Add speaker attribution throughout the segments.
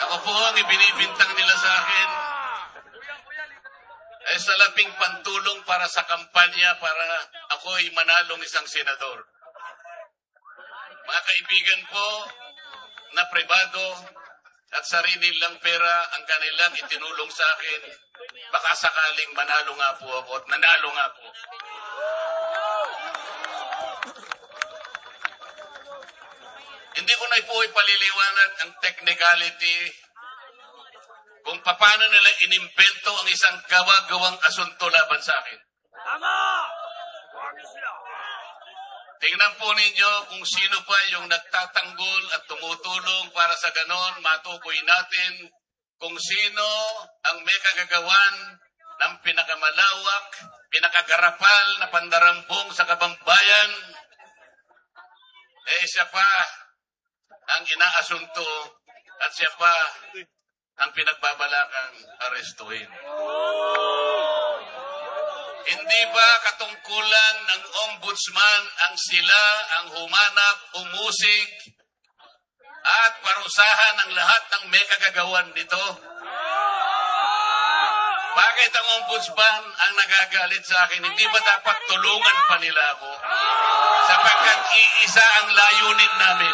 Speaker 1: Ako po ang ibinibintang nila sa akin ay sa labing pantulong para sa kampanya para ako'y manalong isang senador. Mga kaibigan ko na pribado at sarili lang pera ang kanilang itinulong sa akin, baka sakaling manalo nga po ako at nanalo nga po. Hindi ko na po ipaliliwanag ang technicality kung paano nila inimbento ang isang gawa-gawang asunto laban sa akin. Tama! Tingnan po ninyo kung sino pa yung nagtatanggol at tumutulong para sa ganon, matukoy natin kung sino ang may kagagawan ng pinakamalawak, pinakagarapal na pandarambong sa kabambayan. Siya pa ang inaasunto at siya pa ang pinagbabalakang arestuhin. Hindi ba katungkulan ng ombudsman ang sila ang humanap, umusig, at parusahan ang lahat ng may kagagawan nito? Bakit ang ombudsman ang nagagalit sa akin? Hindi ba dapat tulungan pa nila ako? Sapagkat iisa ang layunin namin.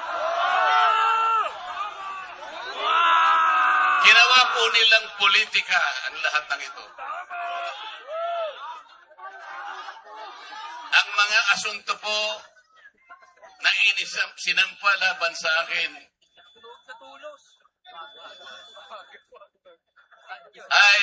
Speaker 1: Ginawa po nilang politika ang lahat ng ito. Ang mga asunto po na sinampa laban sa akin ay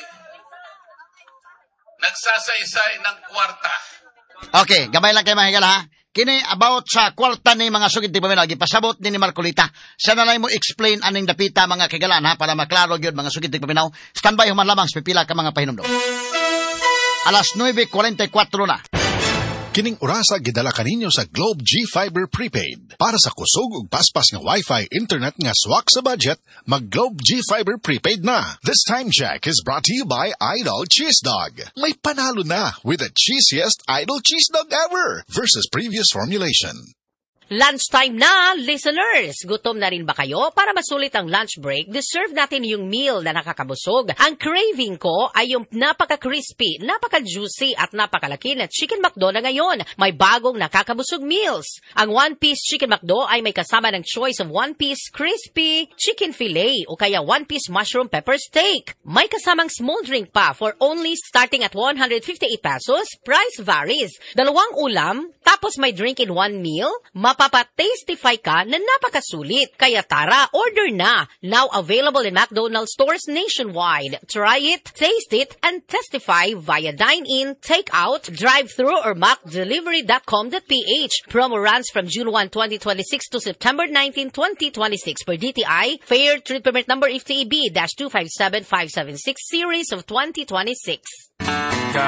Speaker 1: nagsasaysay ng kwarta.
Speaker 2: Okay, gamay lang kayo mga higala ha. Kini about sa kwarta ni mga sugid ti paminaw, gipasabot ni Marcolita. Sa nalay mo explain aning dapita mga kigalan ha, para maklaro gyud mga sugid ti paminaw. Standby human lamang sa pipila ka mga pahinumdom. Alas 9:44 na.
Speaker 3: Kining orasa gidala kaninyo sa Globe G-Fiber Prepaid. Para sa kusog ug paspas nga Wi-Fi internet nga swak sa budget, mag Globe G-Fiber Prepaid na. This time check is brought to you by Idol Cheese Dog. May panalo na with the cheesiest Idol Cheese Dog ever versus previous formulation.
Speaker 4: Lunchtime na, listeners! Gutom na rin ba kayo? Para masulit ang lunch break, deserve natin yung meal na nakakabusog. Ang craving ko ay yung napaka-crispy, napaka-juicy at napakalaki na Chicken McDo na ngayon. May bagong nakakabusog meals. Ang one-piece Chicken McDo ay may kasama ng choice of one-piece crispy chicken fillet o kaya one-piece mushroom pepper steak. May kasamang small drink pa for only starting at 158 pesos. Price varies. 2 ulam, tapos may drink in one meal. Mapapa-tastify ka na napakasulit. Kaya tara, order na. Now available in McDonald's stores nationwide. Try it, taste it, and testify via dine-in, take-out, drive-thru, or macdelivery.com.ph. Promo runs from June 1, 2026 to September 19, 2026 per DTI. Fair Trade Permit Number FTEB-257576 Series of 2026.